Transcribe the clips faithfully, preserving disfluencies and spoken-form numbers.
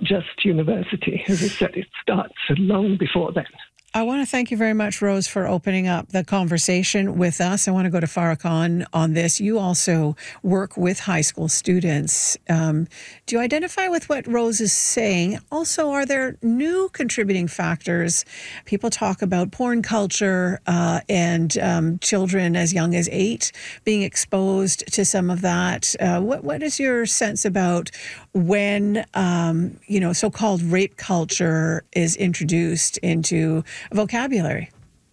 not just university. As I said, it starts long before then. I want to thank you very much, Rose, for opening up the conversation with us. I want to go to Farah Khan on this. You also work with high school students. Um, do you identify with what Rose is saying? Also, are there new contributing factors? People talk about porn culture uh, and um, children as young as eight being exposed to some of that. Uh, what What is your sense about when, um, you know, so-called rape culture is introduced into vocabulary?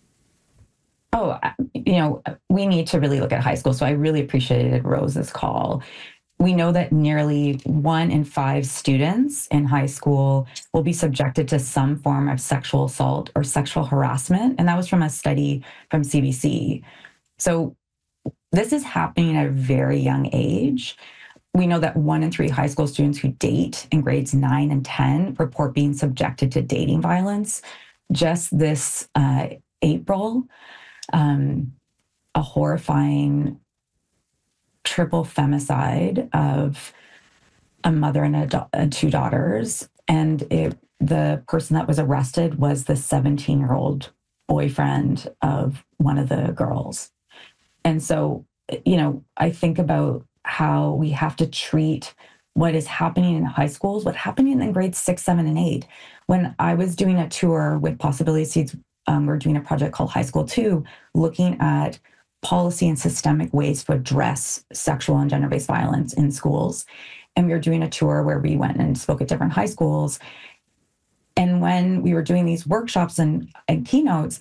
Oh, you know, we need to really look at high school. So I really appreciated Rose's call. We know that nearly one in five students in high school will be subjected to some form of sexual assault or sexual harassment. And that was from a study from C B C. So this is happening at a very young age. We know that one in three high school students who date in grades nine and ten report being subjected to dating violence. Just this uh, April, um, a horrifying triple femicide of a mother and, a da- and two daughters. And it, the person that was arrested was the seventeen-year-old boyfriend of one of the girls. And so, you know, I think about how we have to treat what is happening in high schools, what's happening in grades six, seven, and eight. When I was doing a tour with Possibility Seeds, um, we're doing a project called High School two, looking at policy and systemic ways to address sexual and gender-based violence in schools. And we were doing a tour where we went and spoke at different high schools. And when we were doing these workshops and, and keynotes,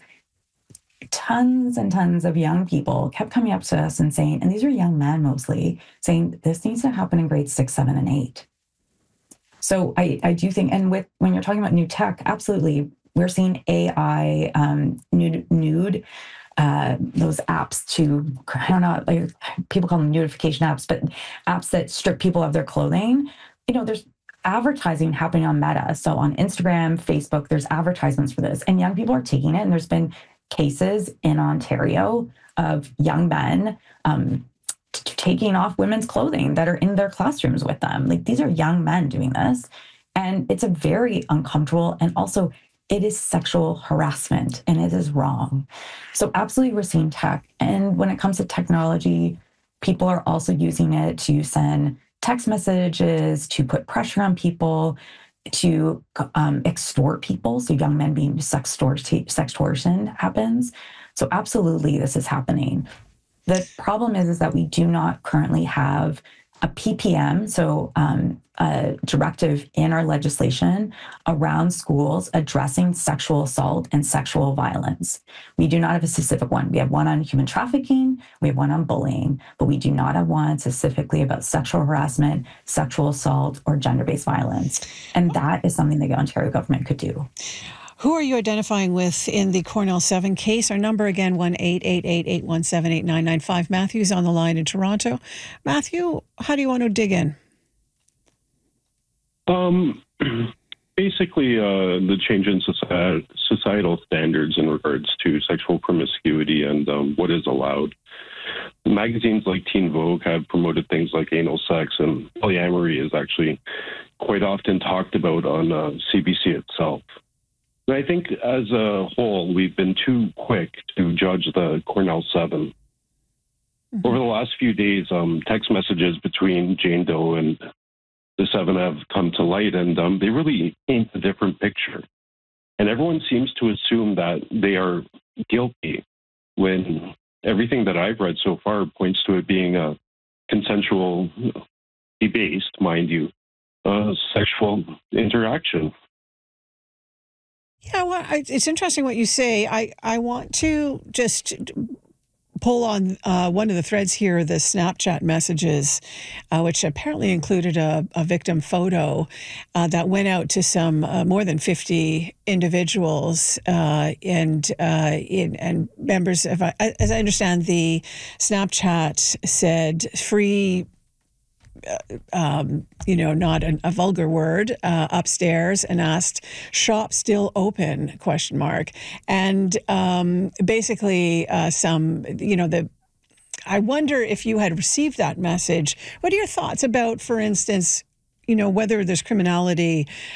tons and tons of young people kept coming up to us and saying, and these are young men mostly, saying this needs to happen in grades six, seven, and eight. So I, I do think, and with when you're talking about new tech, absolutely, we're seeing A I, um, nude, nude uh, those apps to, I don't know, like people call them nudification apps, but apps that strip people of their clothing. You know, there's advertising happening on Meta. So on Instagram, Facebook, there's advertisements for this, and young people are taking it, and there's been cases in Ontario of young men um, t- taking off women's clothing that are in their classrooms with them. Like, these are young men doing this. And it's a very uncomfortable, and also it is sexual harassment, and it is wrong. So absolutely, we're seeing tech. And when it comes to technology, people are also using it to send text messages, to put pressure on people, to um, extort people. So young men being sextorted, sextortion happens. So absolutely, this is happening. The problem is, is that we do not currently have a P P M, so um, a directive in our legislation around schools addressing sexual assault and sexual violence. We do not have a specific one. We have one on human trafficking, we have one on bullying, but we do not have one specifically about sexual harassment, sexual assault, or gender-based violence. And that is something the Ontario government could do. Who are you identifying with in the Cornell seven case? Our number again, one eight eight eight, eight one seven, eight nine nine five. Matthew's on the line in Toronto. Matthew, how do you want to dig in? Um, basically, uh, the change in society, societal standards in regards to sexual promiscuity and um, what is allowed. Magazines like Teen Vogue have promoted things like anal sex, and polyamory is actually quite often talked about on uh, C B C itself. And I think as a whole, we've been too quick to judge the Cornell seven. Mm-hmm. Over the last few days, um, text messages between Jane Doe and the seven have come to light, and um, they really paint a different picture. And everyone seems to assume that they are guilty when everything that I've read so far points to it being a consensual, based, mind you, uh, sexual interaction. Yeah, well, I, it's interesting what you say. I, I want to just pull on uh, one of the threads here, the Snapchat messages, uh, which apparently included a, a victim photo uh, that went out to some uh, more than fifty individuals uh, and uh, in, and members of, as I understand, the Snapchat said free. Um, you know, not an, a vulgar word, uh, upstairs, and asked, "Shop still open?" Question mark. And um, basically, uh, some, you know, the. I wonder if you had received that message. What are your thoughts about, for instance, you know, whether there's criminality